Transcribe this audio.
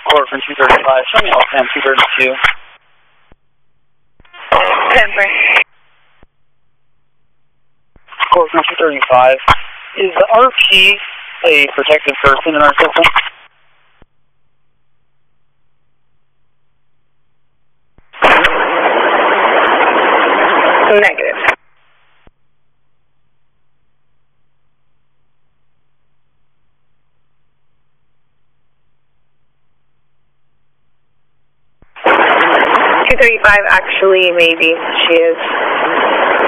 Report from 235. Show me LPAM 232. 10-3. Report from 235. Is the RP a protected person in our system? Negative. Actually, maybe she is.